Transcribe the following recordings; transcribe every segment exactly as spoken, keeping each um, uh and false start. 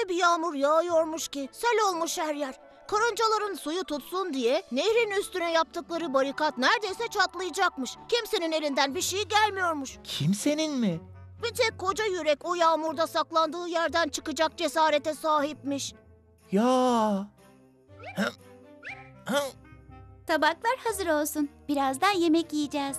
Öyle bir yağmur yağıyormuş ki sel olmuş her yer. Karıncaların suyu tutsun diye nehrin üstüne yaptıkları barikat neredeyse çatlayacakmış. Kimsenin elinden bir şey gelmiyormuş. Kimsenin mi? Bir tek koca yürek o yağmurda saklandığı yerden çıkacak cesarete sahipmiş. Ya. Hım, hım. Tabaklar hazır olsun. Birazdan yemek yiyeceğiz.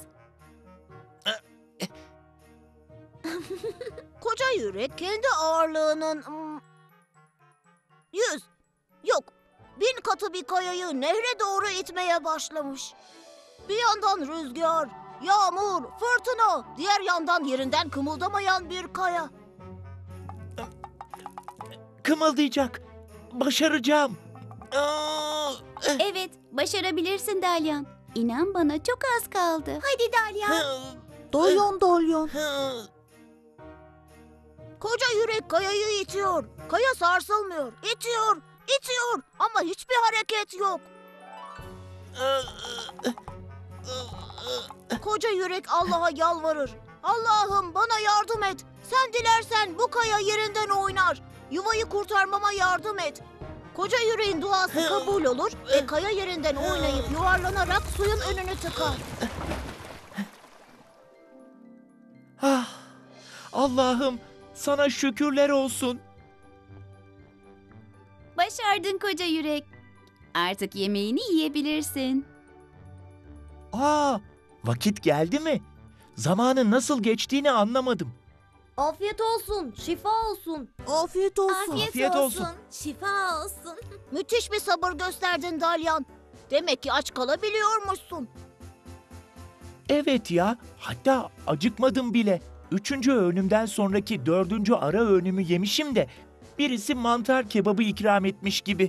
Koca yürek kendi ağırlığının hmm, yüz, yok bin katı bir kayayı nehre doğru itmeye başlamış. Bir yandan rüzgar, yağmur, fırtına, diğer yandan yerinden kımıldamayan bir kaya. Kımıldayacak. Başaracağım. Aa, eh, Evet, başarabilirsin Dalyan. İnan bana çok az kaldı. Hadi Dalyan. hı, Dalyan dalyan. hı. Koca yürek kayayı itiyor. Kaya sarsılmıyor. İtiyor, itiyor ama hiçbir hareket yok. Koca yürek Allah'a yalvarır. Allah'ım bana yardım et. Sen dilersen bu kaya yerinden oynar. Yuvayı kurtarmama yardım et. Koca yüreğin duası kabul olur ve kaya yerinden oynayıp yuvarlanarak suyun önünü tıkar. Ah, Allah'ım sana şükürler olsun. Başardın koca yürek. Artık yemeğini yiyebilirsin. Aa, vakit geldi mi? Zamanın nasıl geçtiğini anlamadım. Afiyet olsun, şifa olsun. Afiyet olsun. Afiyet olsun. Şifa olsun. Müthiş bir sabır gösterdin Dalyan. Demek ki aç kalabiliyormuşsun. Evet ya, hatta acıkmadım bile. Üçüncü öğünümden sonraki dördüncü ara öğünümü yemişim de birisi mantar kebabı ikram etmiş gibi.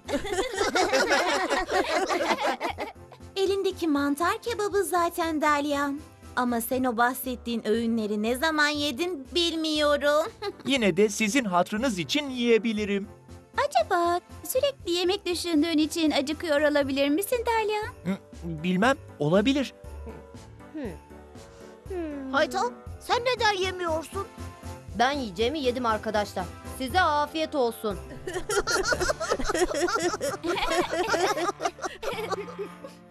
Elindeki mantar kebabı zaten Dalyan. Ama sen o bahsettiğin öğünleri ne zaman yedin bilmiyorum. Yine de sizin hatrınız için yiyebilirim. Acaba sürekli yemek düşündüğün için acıkıyor olabilir misin Dalyan? Hı, Bilmem, olabilir. Haytal, sen neden yemiyorsun? Ben yiyeceğimi yedim arkadaşlar. Size afiyet olsun.